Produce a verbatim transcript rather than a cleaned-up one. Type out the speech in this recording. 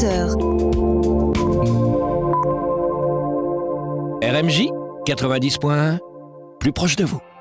vingt-deux heures. R M J quatre-vingt-dix point un, plus proche de vous.